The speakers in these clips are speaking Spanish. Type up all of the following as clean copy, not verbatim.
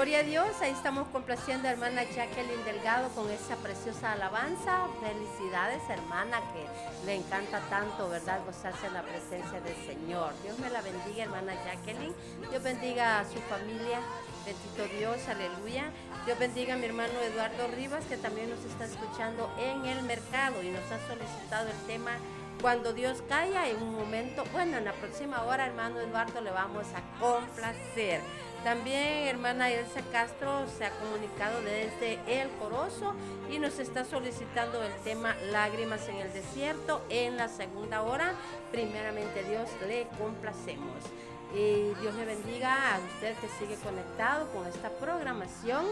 gloria a Dios, ahí estamos complaciendo a hermana Jacqueline Delgado con esa preciosa alabanza. Felicidades, hermana, que le encanta tanto, ¿verdad?, gozarse en la presencia del Señor. Dios me la bendiga, hermana Jacqueline. Dios bendiga a su familia. Bendito Dios, aleluya. Dios bendiga a mi hermano Eduardo Rivas, que también nos está escuchando en el mercado y nos ha solicitado el tema Cuando Dios calla. En un momento, bueno, en la próxima hora, hermano Eduardo, le vamos a complacer. También hermana Elsa Castro se ha comunicado desde El Corozo y nos está solicitando el tema Lágrimas en el Desierto. En la segunda hora, primeramente Dios, le complacemos. Y Dios le bendiga a usted que sigue conectado con esta programación.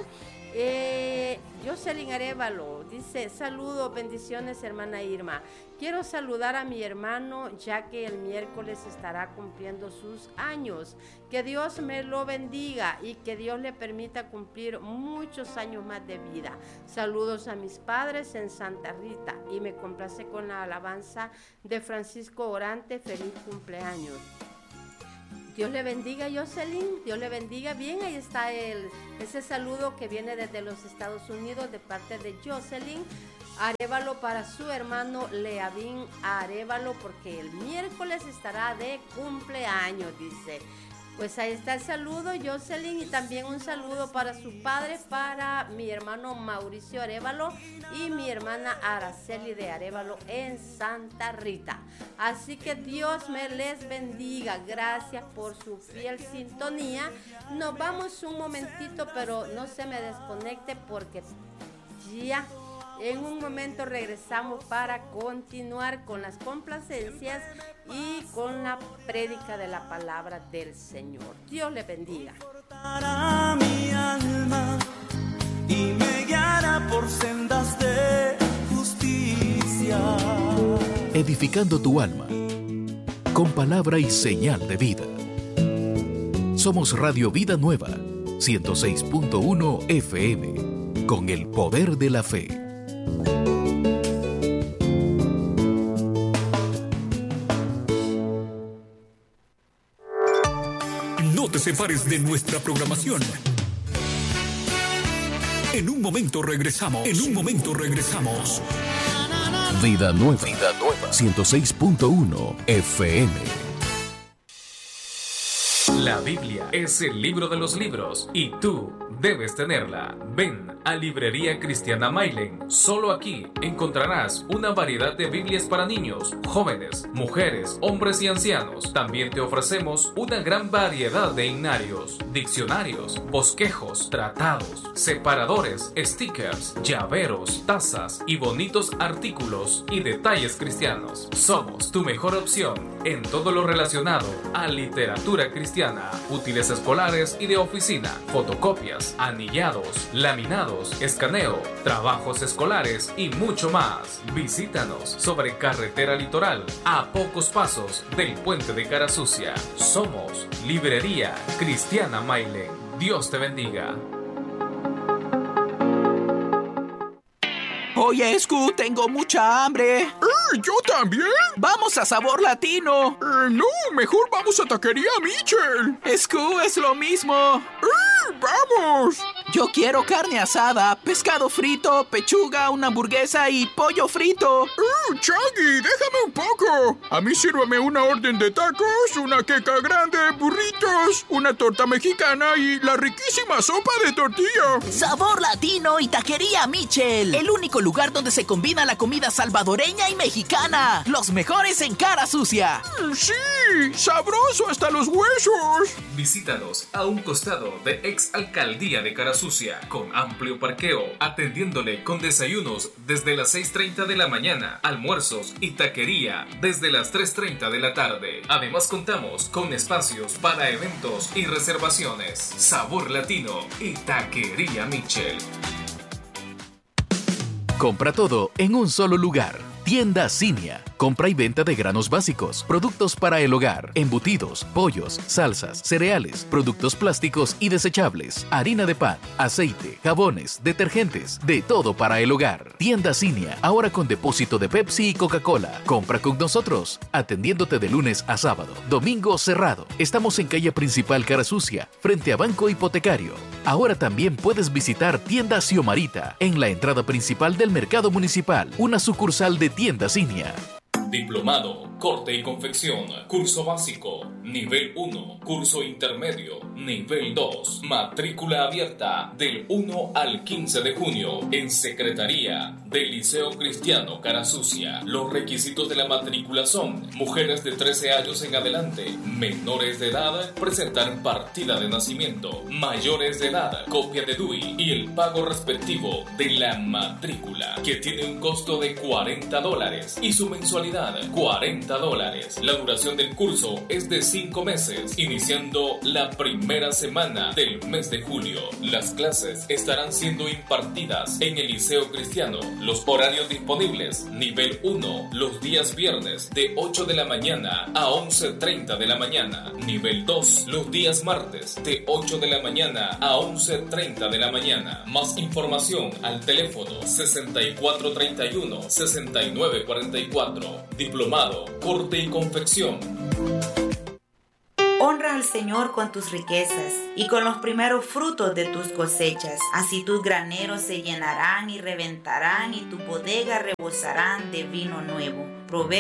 Jocelyn Arevalo dice: saludos, bendiciones, hermana Irma. Quiero saludar a mi hermano, ya que el miércoles estará cumpliendo sus años. Que Dios me lo bendiga y que Dios le permita cumplir muchos años más de vida. Saludos a mis padres en Santa Rita y me complace con la alabanza de Francisco Orante. Feliz cumpleaños. Dios le bendiga, Jocelyn, Dios le bendiga. Bien, ahí está ese saludo que viene desde los Estados Unidos de parte de Jocelyn Arevalo para su hermano Leavín Arevalo, porque el miércoles estará de cumpleaños, dice. Pues ahí está el saludo, Jocelyn, y también un saludo para su padre, para mi hermano Mauricio Arevalo y mi hermana Araceli de Arevalo en Santa Rita. Así que Dios me les bendiga. Gracias por su fiel sintonía. Nos vamos un momentito, pero no se me desconecte porque ya en un momento regresamos para continuar con las complacencias y con la prédica de la palabra del Señor. Dios le bendiga. Para mi alma y me guiará por sendas de justicia. Edificando tu alma con palabra y señal de vida. Somos Radio Vida Nueva, 106.1 FM, con el poder de la fe. No te separes de nuestra programación. En un momento regresamos. Vida Nueva, 106.1 FM. La Biblia es el libro de los libros y tú debes tenerla. Ven a Librería Cristiana Mailen. Solo aquí encontrarás una variedad de Biblias para niños, jóvenes, mujeres, hombres y ancianos. También te ofrecemos una gran variedad de himnarios, diccionarios, bosquejos, tratados, separadores, stickers, llaveros, tazas y bonitos artículos y detalles cristianos. Somos tu mejor opción en todo lo relacionado a literatura cristiana, útiles escolares y de oficina, fotocopias, anillados, laminados, escaneo, trabajos escolares y mucho más. Visítanos sobre Carretera Litoral, a pocos pasos del puente de Carasucia. Somos Librería Cristiana Mailen. Dios te bendiga. Oye, Escu, tengo mucha hambre. ¿Yo también? ¡Vamos a Sabor Latino! No, mejor vamos a Taquería Michel. Escu, es lo mismo. ¡Vamos! Yo quiero carne asada, pescado frito, pechuga, una hamburguesa y pollo frito. Chagui, déjame un poco. A mí sírvame una orden de tacos, una queca grande, burritos, una torta mexicana y la riquísima sopa de tortilla. Sabor Latino y Taquería Michel. El único lugar donde se combina la comida salvadoreña y mexicana. Los mejores en Carasucia. ¡Sí! ¡Sabroso hasta los huesos! Visítanos a un costado de Ex Alcaldía de Carasucia, con amplio parqueo, atendiéndole con desayunos desde las 6:30 de la mañana, almuerzos y taquería desde las 3:30 de la tarde. Además contamos con espacios para eventos y reservaciones. Sabor Latino y Taquería Michel. Compra todo en un solo lugar. Tienda Cinia. Compra y venta de granos básicos, productos para el hogar, embutidos, pollos, salsas, cereales, productos plásticos y desechables, harina de pan, aceite, jabones, detergentes, de todo para el hogar. Tienda Cinia, ahora con depósito de Pepsi y Coca-Cola. Compra con nosotros, atendiéndote de lunes a sábado. Domingo cerrado. Estamos en calle principal Carasucia, frente a Banco Hipotecario. Ahora también puedes visitar Tienda Xiomarita en la entrada principal del Mercado Municipal, una sucursal de Tienda Cinia. Diplomado, corte y confección, curso básico, nivel 1, curso intermedio, nivel 2, matrícula abierta del 1 al 15 de junio en Secretaría del Liceo Cristiano Carasucia. Los requisitos de la matrícula son: mujeres de 13 años en adelante, menores de edad, presentar partida de nacimiento, mayores de edad, copia de DUI y el pago respectivo de la matrícula, que tiene un costo de $40 y su mensualidad $40. La duración del curso es de 5 meses, iniciando la primera semana del mes de julio. Las clases estarán siendo impartidas en el Liceo Cristiano. Los horarios disponibles: nivel 1, los días viernes de 8 de la mañana a 11:30 de la mañana. Nivel 2, los días martes de 8 de la mañana a 11:30 de la mañana. Más información al teléfono 6431-6944. Diplomado, corte y confección. Honra al Señor con tus riquezas y con los primeros frutos de tus cosechas. Así tus graneros se llenarán y reventarán y tus bodegas rebosarán de vino nuevo. Proverbios